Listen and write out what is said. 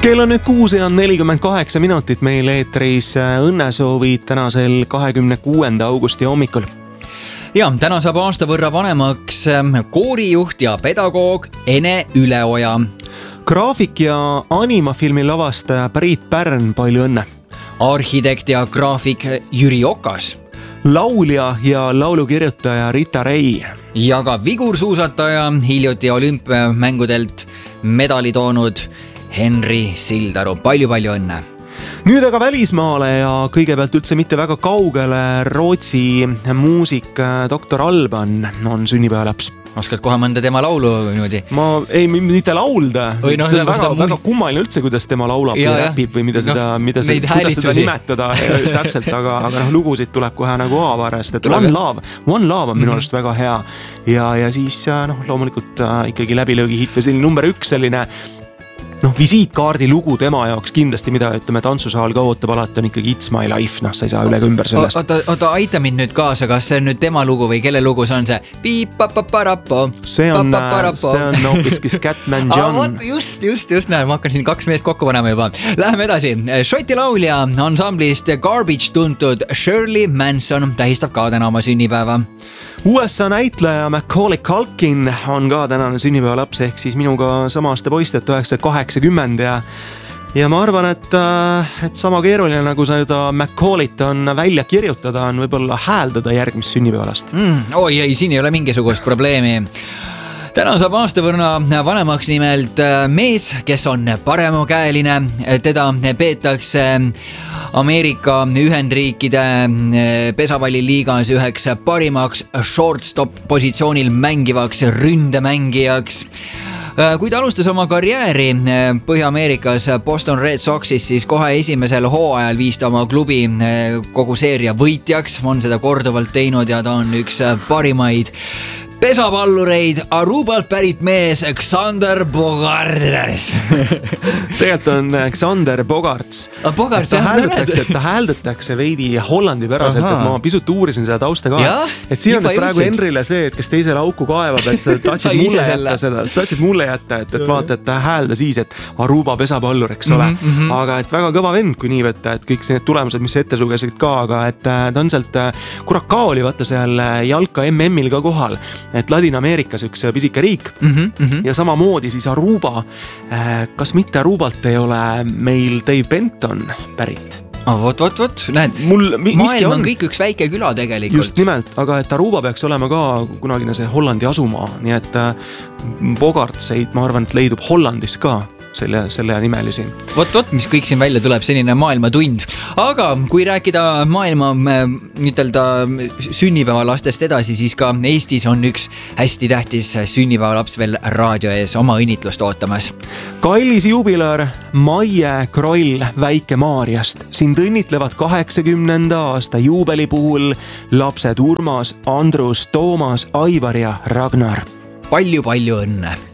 Kell on nüüd 6:48 minutit meil eetris õnnesoovid tänasel 26. augusti hommikul. Ja, täna saab aasta võrra vanemaks koorijuht ja pedagoog Ene Üleoja. Graafik ja animafilmi lavastaja Priit Pärn, palju õnne. Arhitekt ja graafik Jüri Okas. Laulja ja laulukirjutaja Rita Ray. Ja ka vigursuusataja, hiljuti olümpiamängudelt medali toonud Henri Sildaru. Palju õnne. Nüüd aga välismaale ja kõigepealt üldse mitte väga kaugele. Rootsi muusik Dr. Alban on sünnipäevalaps. Oskad kohe mõnda tema laulu niimoodi? Ei, mitte laulda. Või no, see on väga kummaline üldse, kuidas tema laulab või räpib või kuidas seda nimetada täpselt, aga lugusid tuleb kohe nagu aavarest. One Love on minu arust väga hea. Ja siis loomulikult ikkagi läbilöögi hit või selline number 1 selline visiitkaardi lugu tema jaoks kindlasti, mida ütleme tantsusaal ka ootab alati, on ikkagi It's My Life, sa ei saa üle ümber sellest. Oota, aita mind nüüd kaasa, kas see on nüüd tema lugu või kelle lugu see on see? See on hoopiski Scatman John. Just, näe, ma hakkan siin 2 meest kokku panema juba. Läheme edasi. Šoti laulja ansamblist Garbage tuntud Shirley Manson tähistab ka täna oma sünnipäeva. USA näitleja Macaulay Culkin on ka tänane sünnipäevalaps, ehk siis minuga sama aasta poist, 1980 ja ma arvan, et sama keeruline nagu seda Macaulayt on välja kirjutada, on võib-olla hääldada järgmist sünnipäevalast. Oi, siin ei ole mingisugust probleemi. Täna saab aasta võrra vanemaks nimelt mees, kes on paremokäeline. Teda peetakse Ameerika Ühendriikide pesapalliliigas üheks parimaks shortstop positsioonil mängivaks ründemängijaks. Kui ta alustas oma karjääri Põhja-Ameerikas Boston Red Soxis, siis kohe esimesel hooajal viis ta oma klubi kogu seeria võitjaks. On seda korduvalt teinud ja ta on üks parimaid pesapallureid, Arubalt pärit mees Xander Bogaerts. Tegelikult on Xander Bogaerts. Ta hääldatakse veidi Hollandi päraselt, et ma pisut uurisin seda tausta ka. Et siin on praegu Henrile see, et kes teisele auku kaevab, et sa tahtsid mulle jätta, et vaata, et ta häälda siis, et Aruba pesapallur, eks ole. Aga et väga kõva vend, kui nii võtta, et kõik need tulemused, mis ette sugesid ka, aga et ta on sealt Curacao oli vaata seal jalka MM-il ka kohal. Et Ladina-Ameerikas üks pisike riik ja samamoodi siis Aruba. Kas mitte Arubalt ei ole meil Dave Benton pärit? Vot, näed, maailm on kõik üks väike küla tegelikult. Just nimelt, aga et Aruba peaks olema ka kunagine see Hollandi asumaa, nii et Bogaertseid, ma arvan, et leidub Hollandis ka selle nimelisi. Vot, mis kõik siin välja tuleb, selline maailmatund. Aga kui rääkida maailma sünnipäevalastest edasi, siis ka Eestis on üks hästi tähtis sünnipäevalaps veel raadio ees oma õnnitlust ootamas. Kallis jubilar Maie Kroll Väike-Maarjast. Sind õnnitlevad 80. aasta juubeli puhul lapsed Urmas, Andrus, Toomas, Aivar ja Ragnar. Palju õnne!